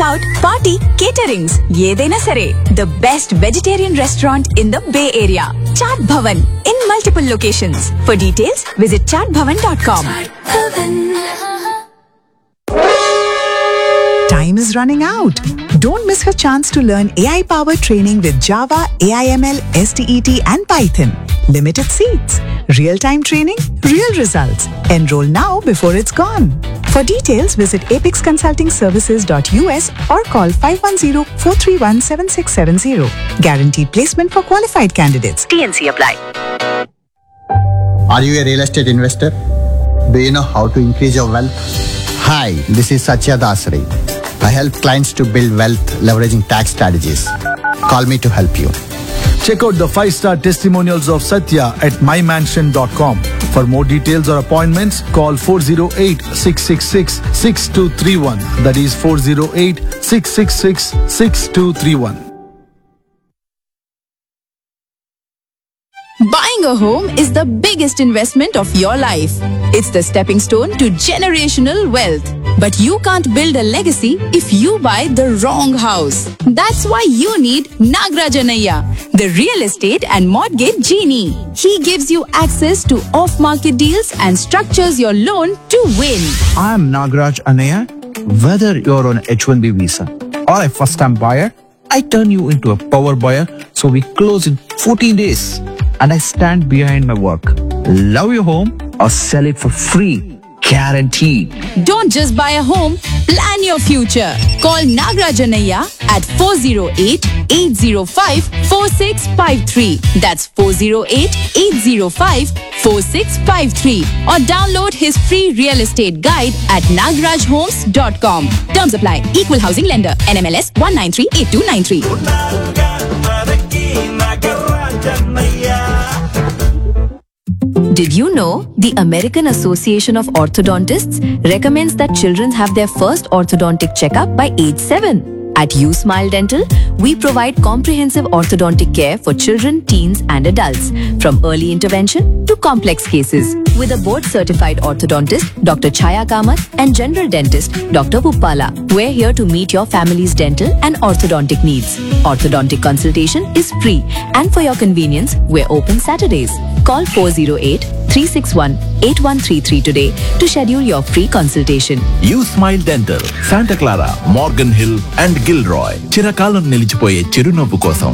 out, party, caterings, ఏదైనా సరే. The best vegetarian restaurant in the Bay Area. Chaat Bhavan in multiple locations. For details, visit chaatbhavan.com. Time is running out. Don't miss your chance to learn AI-powered training with Java, AIML, STET and Python. Limited seats. Real-time training, real results. Enroll now before it's gone. For details, visit apexconsultingservices.us or call 510-431-7670. Guaranteed placement for qualified candidates. TNC apply. Are you a real estate investor? Do you know how to increase your wealth? Hi, this is Satya Dasari. I help clients to build wealth leveraging tax strategies. Call me to help you. Check out the 5-star testimonials of Satya at mymansion.com. For more details or appointments, call 408-666-6231. That is 408-666-6231. Buying a home is the biggest investment of your life. It's the stepping stone to generational wealth. But you can't build a legacy if you buy the wrong house. That's why you need Nagraj Anaiya, the real estate and mortgage genie. He gives you access to off-market deals and structures your loan to win. I am Nagraj Anaya. Whether you're on H-1B visa or a first-time buyer, I turn you into a power buyer so we close in 14 days. And I stand behind my work. Love your home or sell it for free. Guaranteed. Don't just buy a home, plan your future. Call Nagraj Anaiya at 408-805-4653. That's 408-805-4653. Or download his free real estate guide at nagrajhomes.com. Terms apply. Equal housing lender. NMLS 1938293. Did you know the American Association of Orthodontists recommends that children have their first orthodontic checkup by age 7? At USmile Dental, we provide comprehensive orthodontic care for children, teens and adults, from early intervention to complex cases. With a board-certified orthodontist, Dr. Chaya Kamath, and general dentist, Dr. Uppala, we're here to meet your family's dental and orthodontic needs. Orthodontic consultation is free, and for your convenience, we're open Saturdays. Call 408-361-8133 today to schedule your free consultation. USmile Dental, Santa Clara, Morgan Hill and Gilroy. చిరకాలం నిలిచిపోయే చిరునవ్వు కోసం.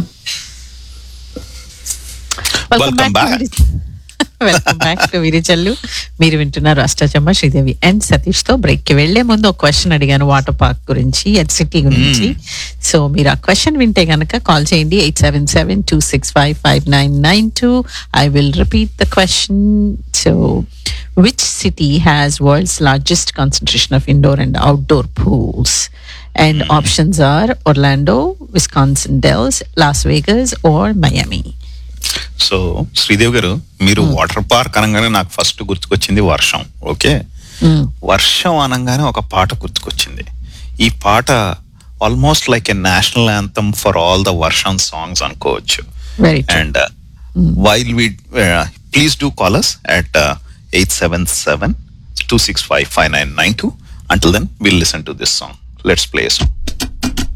Welcome back to విరిచల్లు. మీరు వింటున్నారు Ashta Chamma Sridevi and Satish తో. Break కి వెళ్లే ముందు ఒక క్వశ్చన్ అడిగాను వాటర్ పార్క్ గురించి, సిటీ గురించి. సో మీరు ఆ క్వశ్చన్ వింటే గనక కాల్ చేయండి 877-265-5992. I will repeat the question. So which city has world's largest concentration of indoor and outdoor pools? And options are Orlando, Wisconsin Dells, Las Vegas or Miami. So Sridevi గారు, మీరు water park అనగానే నాకు first గుర్తుకొచ్చింది వర్షం. Okay, వర్షం అనగానే ఒక పాట గుర్తుకొచ్చింది. ఈ పాట almost like a national anthem for all the వర్షం సాంగ్స్ అనుకోవచ్చు. And while we please do call us at 877-265-5992. Until then, we'll listen to this song. Let's play a song.